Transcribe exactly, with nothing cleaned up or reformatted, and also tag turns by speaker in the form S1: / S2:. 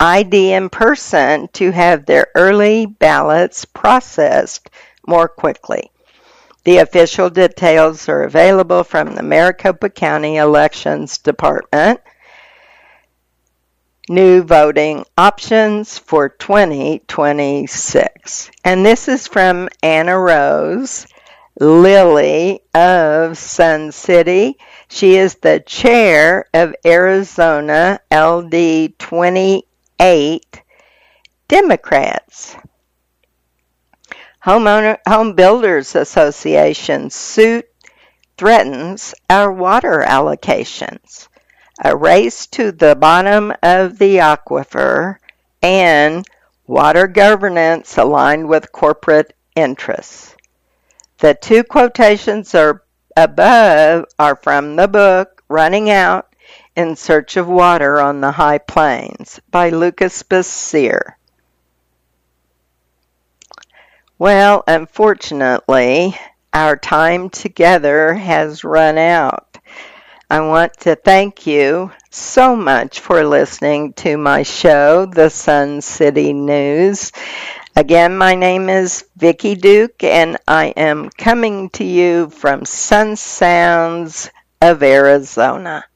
S1: I D in person to have their early ballots processed more quickly. The official details are available from the Maricopa County Elections Department. New voting options for twenty twenty-six. And this is from Anna Rose Lilly of Sun City. She is the chair of Arizona L D twenty-eight Democrats. Homeowner, Home Builders Association suit threatens our water allocations. A race to the bottom of the aquifer and water governance aligned with corporate interests. The two quotations are above are from the book Running Out in Search of Water on the High Plains by Lucas Basier. Well, unfortunately, our time together has run out. I want to thank you so much for listening to my show, The Sun City News. Again, my name is Vicki Duke, and I am coming to you from Sun Sounds of Arizona.